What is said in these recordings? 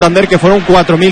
que fueron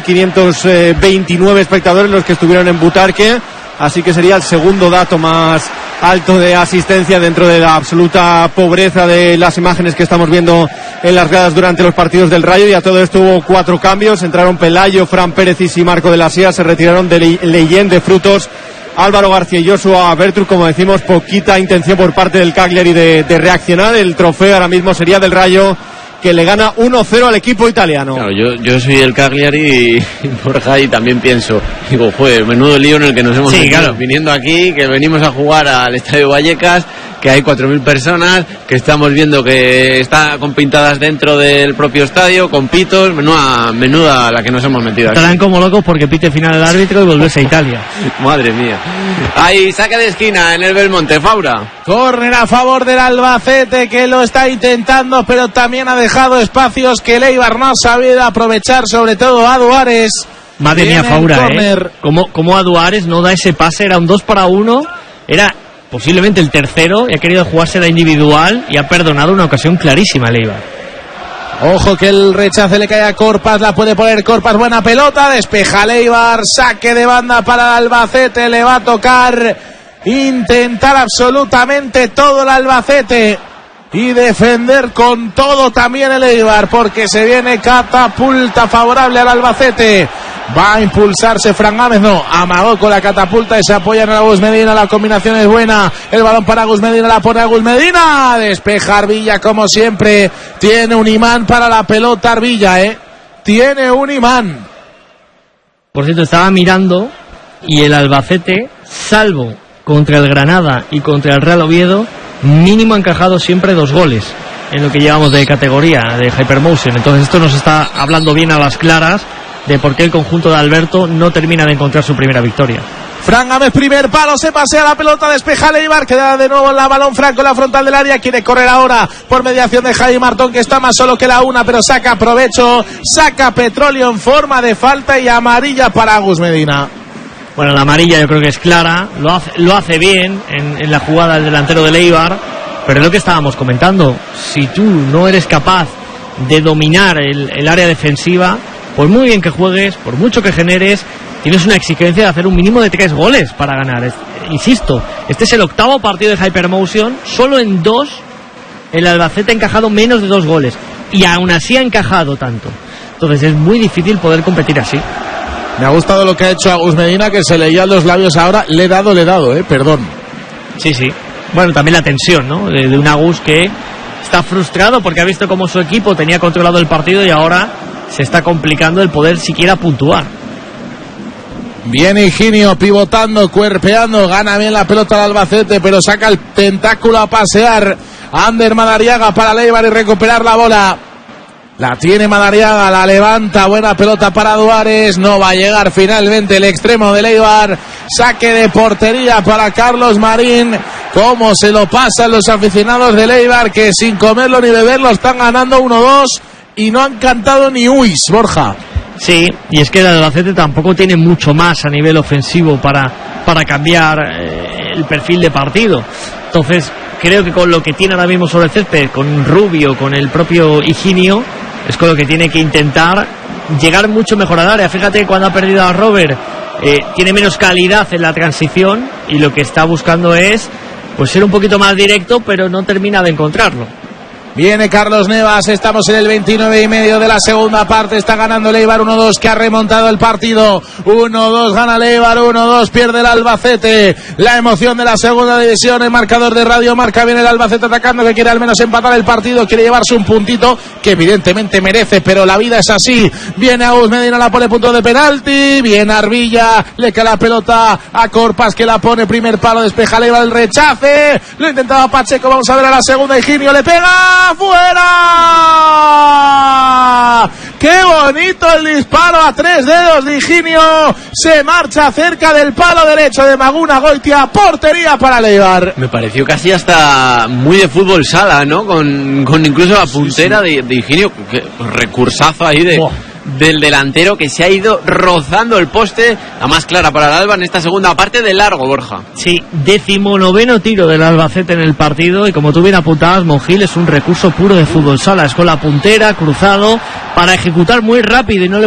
4.529 espectadores los que estuvieron en Butarque, así que sería el segundo dato más alto de asistencia dentro de la absoluta pobreza de las imágenes que estamos viendo en las gradas durante los partidos del Rayo. Y a todo esto hubo 4 cambios, entraron Pelayo, Fran Pérez y Marco de la Sía, se retiraron de Leyen, de Frutos, Álvaro García y Joshua Bertrud. Como decimos, poquita intención por parte del Cagliari de reaccionar. El trofeo ahora mismo sería del Rayo, que le gana 1-0 al equipo italiano. Claro, yo soy el Cagliari y Borja, y también pienso, digo, joder, menudo lío en el que nos hemos metido, viniendo aquí, que venimos a jugar al Estadio Vallecas, que hay 4.000 personas, que estamos viendo que está con pintadas dentro del propio estadio, con pitos, menuda la que nos hemos metido aquí. Estarán como locos porque pite final el árbitro y volverse a Italia. Madre mía. Ahí, saque de esquina en el Belmonte, Faura. Córner a favor del Albacete, que lo está intentando, pero también ha dejado espacios que el Eibar no ha sabido aprovechar, sobre todo a Duárez. Madre mía, Faura, como a Duárez no da ese pase, era un 2-1, era posiblemente el tercero, y ha querido jugarse la individual y ha perdonado una ocasión clarísima el Eibar. Ojo que el rechace le cae a Corpas, la puede poner Corpas, buena pelota, despeja el Eibar, saque de banda para el Albacete, le va a tocar intentar absolutamente todo el Albacete y defender con todo también el Eibar, porque se viene catapulta favorable al Albacete. Va a impulsarse Fran Gámez, no, amagó con la catapulta y se apoya en Agus Medina, la combinación es buena, el balón para Agus Medina, la pone Agus Medina, despeja Arvilla como siempre, tiene un imán para la pelota Arvilla, tiene un imán. Por cierto, estaba mirando y el Albacete, salvo contra el Granada y contra el Real Oviedo, mínimo ha encajado siempre 2 goles en lo que llevamos de categoría de Hypermotion. Entonces esto nos está hablando bien a las claras de por qué el conjunto de Alberto no termina de encontrar su primera victoria. Fran Gámez, primer palo, se pasea la pelota, despeja Eibar, queda de nuevo en la balón Franco en la frontal del área, quiere correr ahora por mediación de Javi Martón, que está más solo que la una, pero saca provecho, saca Petróleo en forma de falta y amarilla para Agus Medina. Bueno, la amarilla yo creo que es clara, lo hace bien en la jugada del delantero del Eibar, pero es lo que estábamos comentando, si tú no eres capaz de dominar el área defensiva, por muy bien que juegues, por mucho que generes, tienes una exigencia de hacer un mínimo de 3 goles para ganar. Insisto, este es el 8º partido de Hypermotion, solo en 2 el Albacete ha encajado menos de 2 goles, y aún así ha encajado tanto. Entonces es muy difícil poder competir así. Me ha gustado lo que ha hecho Agus Medina, que se leía los labios ahora, le he dado, perdón. Sí. Bueno, también la tensión, ¿no? De un Agus que está frustrado porque ha visto cómo su equipo tenía controlado el partido y ahora se está complicando el poder siquiera puntuar. Viene Higinio pivotando, cuerpeando, gana bien la pelota al Albacete, pero saca el tentáculo a pasear. Ander Madariaga para Eibar y recuperar la bola. La tiene Madariaga, la levanta, buena pelota para Duárez, no va a llegar finalmente el extremo de Eibar. Saque de portería para Carlos Marín. Cómo se lo pasan los aficionados de Eibar, que sin comerlo ni beberlo están ganando 1-2 y no han cantado ni uis, Borja. Sí, y es que el Albacete tampoco tiene mucho más a nivel ofensivo para cambiar el perfil de partido. Entonces creo que con lo que tiene ahora mismo sobre el césped, con Rubio, con el propio Higinio, es con lo que tiene que intentar llegar mucho mejor al área. Fíjate que cuando ha perdido a Robert tiene menos calidad en la transición y lo que está buscando es pues ser un poquito más directo, pero no termina de encontrarlo. Viene Carlos Nevas, estamos en el 29 y medio de la segunda parte, está ganando el Eibar 1-2, que ha remontado el partido. 1-2 gana el Eibar, 1-2 pierde el Albacete. La emoción de la segunda división, el marcador de Radio Marca, viene el Albacete atacando, que quiere al menos empatar el partido, quiere llevarse un puntito que evidentemente merece, pero la vida es así. Viene Agus Medina, la pone punto de penalti, viene Arvilla, le cae la pelota a Corpas, que la pone primer palo, despeja el Eibar, el rechace, lo intentaba Pacheco, vamos a ver a la segunda, Higinio le pega. ¡Fuera! ¡Qué bonito el disparo a 3 dedos de Higinio! Se marcha cerca del palo derecho de Maguna Goitia, portería para el Eibar. Me pareció casi hasta muy de fútbol sala, ¿no? Con incluso la puntera de Higinio, que recursazo ahí del delantero, que se ha ido rozando el poste. La más clara para el Alba en esta segunda parte, de largo, Borja. Sí, 19º tiro del Albacete en el partido, y como tú bien apuntabas, Monjil, es un recurso puro de fútbol sala, es con la puntera, cruzado, para ejecutar muy rápido y no le